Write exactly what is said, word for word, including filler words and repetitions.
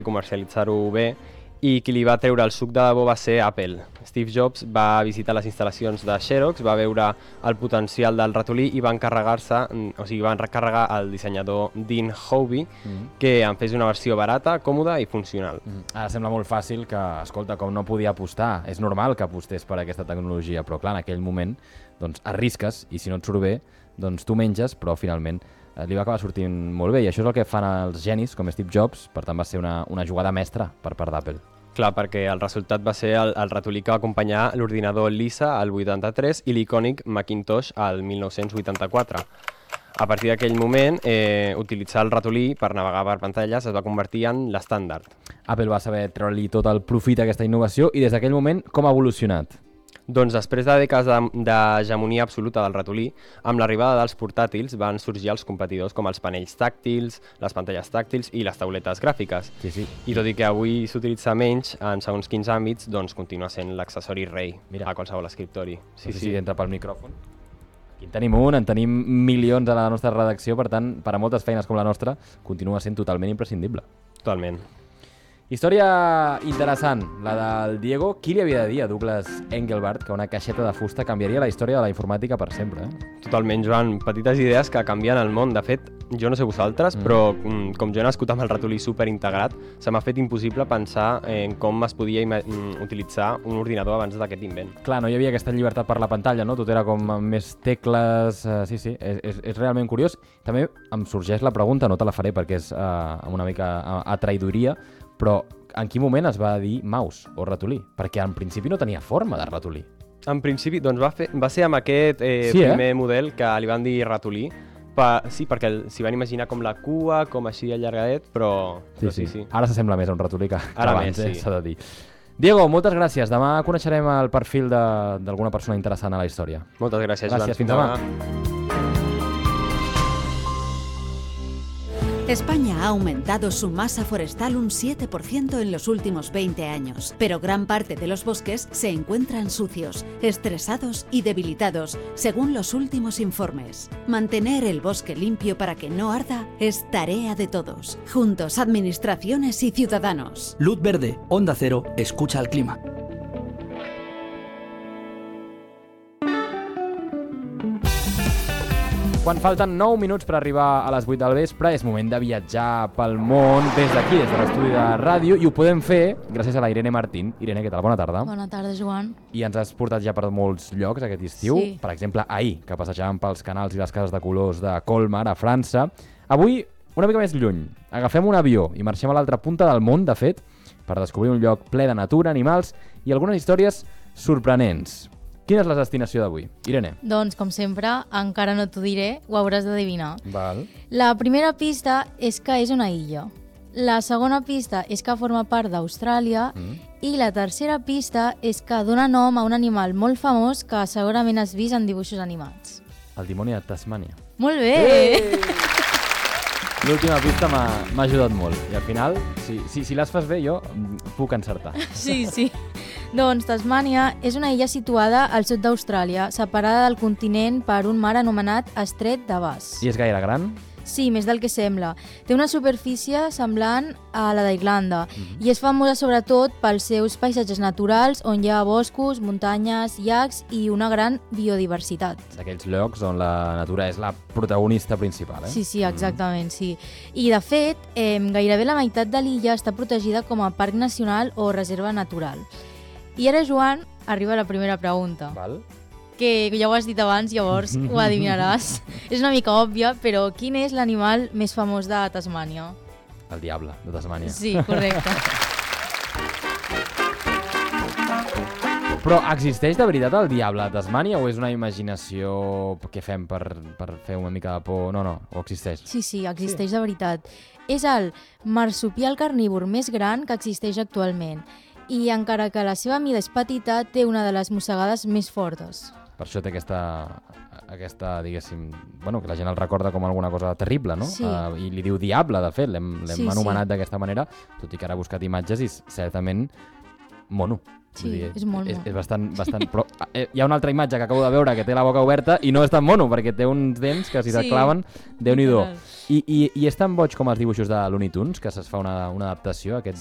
comercialitzar-ho bé, i qui li va treure el suc de debò va ser Apple. Steve Jobs va visitar les instal·lacions de Xerox, va veure el potencial del ratolí i va encarregar-se, o sigui, va encarregar al dissenyador Dean Hobby mm. que en fes una versió barata, còmoda i funcional. Mm. Ara sembla molt fàcil que, escolta, com no podia apostar, és normal que apostés per aquesta tecnologia, però clar, en aquell moment doncs, arrisques i si no et surt bé, doncs tu menges, però finalment li va acabar sortint molt bé, i això és el que fan els genis, com Steve Jobs, per tant va ser una, una jugada mestra per part d'Apple. Clar, perquè el resultat va ser el, el ratolí que va acompanyar l'ordinador Lisa al vuitanta-tres i l'icònic Macintosh al mil nou-cents vuitanta-quatre. A partir d'aquell moment, eh, utilitzar el ratolí per navegar per pantalles es va convertir en l'estàndard. Apple va saber treure-li tot el profit a aquesta innovació i des d'aquell moment com ha evolucionat? Doncs després de dècades d'hegemonia absoluta del ratolí, amb l'arribada dels portàtils van sorgir els competidors com els panells tàctils, les pantalles tàctils i les tauletes gràfiques. Sí, sí. I tot i que avui s'utilitza menys en segons quins àmbits, doncs continua sent l'accessori rei Mira. a qualsevol escriptori. Sí, no sé sí. si entra pel micròfon. Aquí en tenim un, en tenim milions a la nostra redacció, per tant, per a moltes feines com la nostra, continua sent totalment imprescindible. Totalment. Història interessant, la del Diego. Qui li havia de dir a Douglas Engelbart que una caixeta de fusta canviaria la història de la informàtica per sempre? Eh? Totalment, Joan. Petites idees que canvien el món. De fet, jo no sé vosaltres, mm. però mm, com jo he nascut amb el ratolí superintegrat, se m'ha fet impossible pensar en com es podia utilitzar un ordinador abans d'aquest invent. Clar, no hi havia aquesta llibertat per la pantalla, no? Tot era com amb més tecles... Uh, sí, sí, és, és, és realment curiós. També em sorgeix la pregunta, no te la faré perquè és uh, una mica a, a traïdoria, però en quin moment es va dir mouse o ratolí? Perquè en principi no tenia forma de ratolí. En principi, doncs va, fer, va ser amb aquest eh, sí, primer eh? model que li van dir ratolí. Pa, sí, perquè s'hi van imaginar com la cua, com així allargadet, però sí, però sí, sí, sí. Ara s'assembla més a un ratolí que, que Ara abans, més, eh, sí. s'ha de dir. Diego, moltes gràcies. Demà coneixerem el perfil d'alguna persona interessant a la història. Moltes gràcies, gràcies Joan. Fins demà. España ha aumentado su masa forestal un siete por ciento en los últimos veinte años, pero gran parte de los bosques se encuentran sucios, estresados y debilitados, según los últimos informes. Mantener el bosque limpio para que no arda es tarea de todos. Juntos, administraciones y ciudadanos. Luz verde, Onda Cero, escucha el clima. Quan falten nou minuts per arribar a les vuit del vespre, és moment de viatjar pel món des d'aquí, des de l'estudi de ràdio, i ho podem fer gràcies a la Irene Martín. Irene, què tal? Bona tarda. Bona tarda, Joan. I ens has portat ja per molts llocs aquest estiu. Sí. Per exemple, ahir, que passejàvem pels canals i les cases de colors de Colmar, a França. Avui, una mica més lluny. Agafem un avió i marxem a l'altra punta del món, de fet, per descobrir un lloc ple de natura, animals i algunes històries sorprenents. Quina és la destinació d'avui? Irene. Doncs, com sempre, encara no t'ho diré, ho hauràs d'adivinar. Val. La primera pista és que és una illa. La segona pista és que forma part d'Austràlia mm. i la tercera pista és que dona nom a un animal molt famós que segurament has vist en dibuixos animats. El dimoni de Tasmània. Molt bé! Eh! L'última pista m'ha ajudat molt. I al final, si, si, si les fas bé, jo puc encertar. Sí, sí. Doncs Tasmània és una illa situada al sud d'Austràlia, separada del continent per un mar anomenat Estret de Bass. I és gaire gran? Sí, més del que sembla. Té una superfície semblant a la d'Irlanda mm-hmm. i és famosa sobretot pels seus paisatges naturals on hi ha boscos, muntanyes, llacs i una gran biodiversitat. D'aquells llocs on la natura és la protagonista principal, eh? Sí, sí, exactament, mm. sí. I de fet, eh, gairebé la meitat de l'illa està protegida com a parc nacional o reserva natural. I ara, Joan, arriba la primera pregunta. Val. Que ja ho has dit abans, llavors ho adivinaràs. És una mica òbvia, però quin és l'animal més famós de Tasmània? El diable, de Tasmània. Sí, correcte. Però existeix de veritat el diable de Tasmània o és una imaginació que fem per, per fer una mica de por? No, no, o existeix? Sí, sí, existeix sí. de veritat. És el marsupial carnívor més gran que existeix actualment. I encara que la seva mida és petita, té una de les mossegades més fortes. Per això té aquesta, aquesta diguéssim, bueno, que la gent el recorda com alguna cosa terrible, no? Sí. Uh, I li diu diable, de fet, l'hem sí, anomenat sí. d'aquesta manera, tot i que ara he buscat imatges i certament mono. Sí, Vull dir, és molt és, mono. és bastant, bastant... Però eh, hi ha una altra imatge que acabo de veure que té la boca oberta i no és tan mono, perquè té uns dents que si Sí, s'aclaven, Déu-n'hi-do. literal. I, i, I és tan boig com els dibuixos de Looney Tunes, que se'ls fa una, una adaptació, aquest